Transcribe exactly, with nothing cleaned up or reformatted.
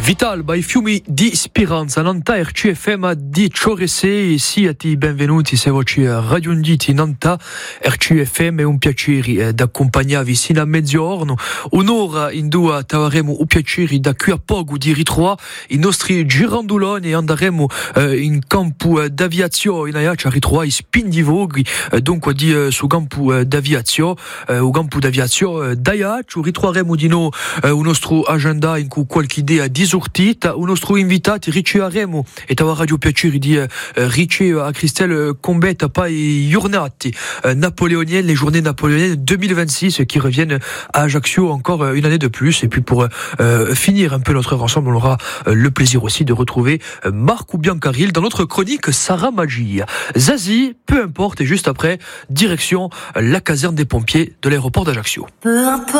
Vital, by fiumi di Speranza, Nanta R C F M di Ciorese, siate benvenuti se voci raggiungiti Nanta R C F M, è un piacere d'accompagnarvi sino a mezzogiorno, un'ora in due avremo un piacere da qui a poco di ritrovare i nostri girandoloni e andremo eh, in campo d'aviazione, in Aiaccia a ritrovare i spindivoghi, eh, dunque di eh, su campo d'aviazione, eh, un campo d'aviazione d'Aiaccia, ritroveremo di nuovo eh, un nostro agenda in cui qualche idea di disortita, un nostro invitato riceveremo e tava radio piacere di eh, ricevere a Christelle Combetta poi i giornati eh, napoléoniennes, les journées napoléoniennes deux mille vingt-six qui reviennent à Ajaccio encore euh, une année de plus. Et puis pour euh, finir un peu notre heure ensemble, on aura euh, le plaisir aussi de retrouver euh, Marco Biancaril dans notre chronique Sarah Magia. Zazie, peu importe, et juste après, direction euh, la caserne des pompiers de l'aéroport d'Ajaccio. Peu importe.